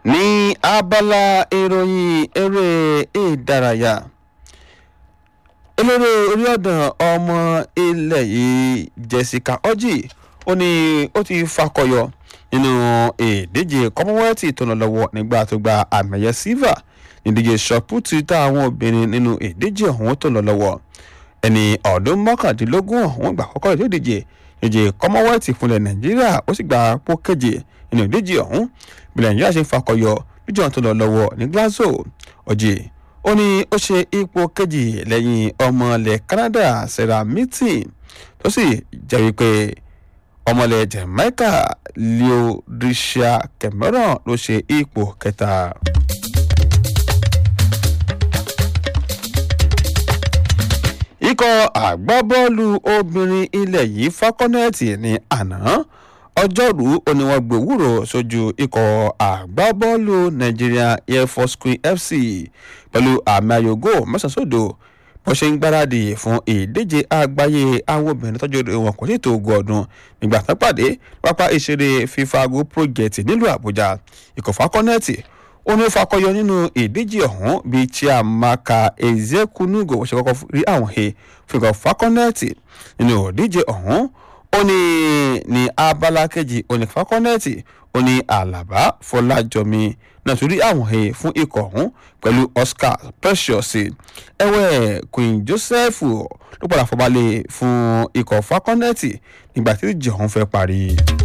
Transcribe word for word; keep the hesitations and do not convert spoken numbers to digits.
ní abala ìròyìn eré ìdárayá eléré orí ọ̀dàn ọmọ ilẹ̀ yìí Jessica Orji ó ní ó ti fakọyọ nínú ìdíje Commonwealth tó lọ lọ́wọ́ nígbà tó gba àmì-ẹ̀yẹ silver nídíje shotput táwọn obìnrin nínú ìdíje ọ̀hún tó lọ lọ́wọ́ ẹni ọdún mọ́kàndínlógún ọ̀hún gbà kọ́kọ́ ìdíje ìdíje Commonwealth fúnlẹ̀ Nàìjíríà ó sì gba àpò keje nínú ìdíje ọ̀hún bí Nàìjíríà ṣe ń fakọyọ níjọ́ tó lọ lọ́wọ́ ní Glasgow. Orji ó ní ó ṣe ipò kejì lẹ́yìn ọmọlẹ̀ Canada Sarah Mitton tó sì jẹ́ wípé ọmọlẹ̀ Jamaica Leodricia Cameron ló ṣe ipò kẹta. Ikọ̀ àgbábọ́ọ̀lù obìnrin ilẹ̀ yìí Falconet ní àná ọjọ́rú ó ní wọ́n gbòwúrò sójú ikọ̀ àgbábọ́ọ̀lù Nigeria Air Force Queen F C pẹ̀lú àmì ayògo mẹ́sàn-án sódò bó ṣe ń gbáradì fún ìdíje àgbáyé àwọn obìnrin tọ́jú wọn kò sí tó ogún ọdún nígbà tó pàdé pápá ìṣeré FIFA Project nílùú Àbújá. Ikọ̀ Falconet ó ní ó fakọyọ nínú ìdíje ọ̀hún bíi Chiamaka Ezekunugo ṣe kọ́kọ́ rí àwọn he fún ikọ̀ Falconet nínú ìdíje ọ̀hún. Ó ní ní abala kejì ó ní Falconet ó ní Alaba Fọlájọmí náà tún rí àwọn he fún ikọ̀ ọ̀hún pẹ̀lú Oscar Precious. ẹ̀wẹ̀ Queen Joseph ló padà fọbalẹ̀ fún ikọ̀ Falconet nígbà tí ìdíje ọ̀hún fẹ́ parí.